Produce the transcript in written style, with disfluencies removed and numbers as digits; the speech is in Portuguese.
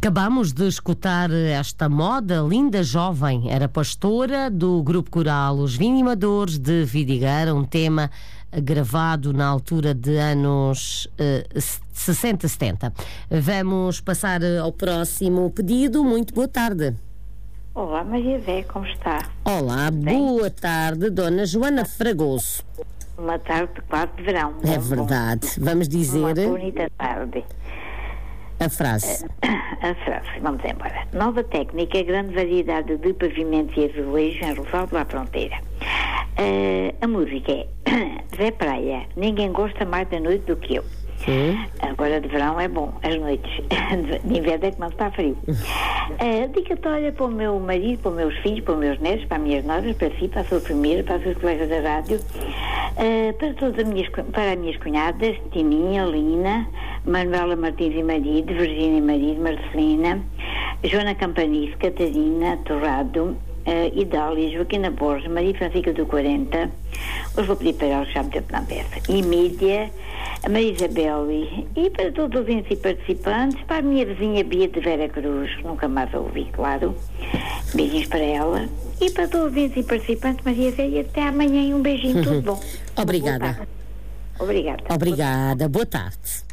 Acabamos de escutar esta moda linda jovem. Era pastora do grupo coral Os Vinimadores de Vidigueira, um tema gravado na altura de anos 60, 70. Vamos passar ao próximo pedido. Muito boa tarde. Olá, Maria Zé, como está? Olá, boa tarde, Dona Joana Fragoso. Uma tarde quase de verão. É verdade. Vamos dizer Uma bonita tarde. a frase. A frase, vamos embora. Nova técnica, grande variedade de pavimentos e azulejos em Rosaldo à Fronteira. A música é Zé Praia, ninguém gosta mais da noite do que eu. Sim. Agora de verão é bom, as noites. De inverno é que não está frio. Dedicatória para o meu marido, para os meus filhos, para os meus netos, para as minhas noras, para si, para a sua primeira, para os seus colegas da rádio, para as minhas cunhadas, Tininha, Lina, Manuela Martins e marido, Virgínia e marido, Marcelina, Joana Campanice, Catarina Torrado, Idália, Joaquina Borges, Maria Francisca do 40, hoje vou pedir para ela já me tempo na peça, e Mídia, a Maria Isabel e para todos os ouvintes e participantes, para a minha vizinha Bia de Vera Cruz, que nunca mais a ouvi, claro, beijinhos para ela, e para todos os ouvintes e participantes, Maria Zé, e até amanhã, um beijinho, tudo bom. Obrigada. Obrigada. Obrigada. Boa tarde.